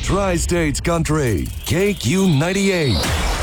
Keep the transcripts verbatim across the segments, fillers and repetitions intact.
Tri-States Country, K Q ninety-eight.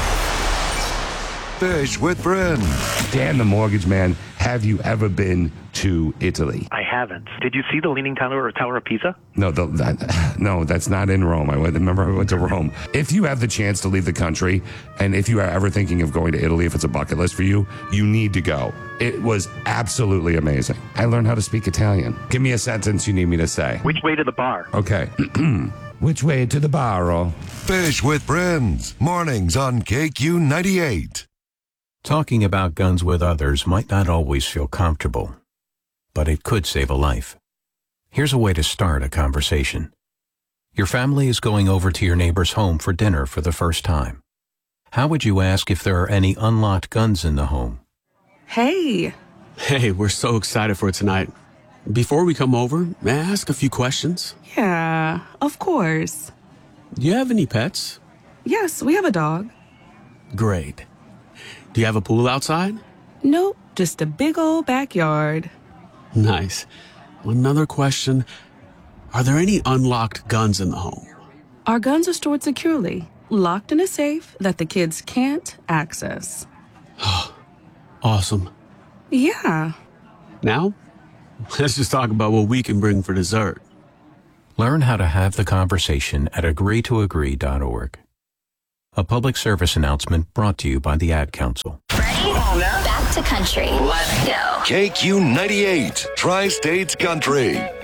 Fish with Friends. Dan the Mortgage Man, have you ever been to Italy? I haven't. Did you see the Leaning Tower or Tower of Pisa? No, the, that, no, that's not in Rome. I went, remember I went to Rome. If you have the chance to leave the country, and if you are ever thinking of going to Italy, if it's a bucket list for you, you need to go. It was absolutely amazing. I learned how to speak Italian. Give me a sentence you need me to say. Which way to the bar? Okay. Which way to the bar? Fish with Friends. Mornings on K Q ninety-eight. Talking about guns with others might not always feel comfortable, but it could save a life. Here's a way to start a conversation. Your family is going over to your neighbor's home for dinner for the first time. How would you ask if there are any unlocked guns in the home? Hey. Hey, we're so excited for tonight. Before we come over, may I ask a few questions? Yeah, of course. Do you have any pets? Yes, we have a dog. Great. Do you have a pool outside? Nope, just a big old backyard. Nice. Another question. Are there any unlocked guns in the home? Our guns are stored securely, locked in a safe that the kids can't access. Awesome. Yeah. Now, let's just talk about what we can bring for dessert. Learn how to have the conversation at agree to agree dot org. A public service announcement brought to you by the Ad Council. Ready? Back to country. Let's go. K Q ninety-eight, Tri-States Country.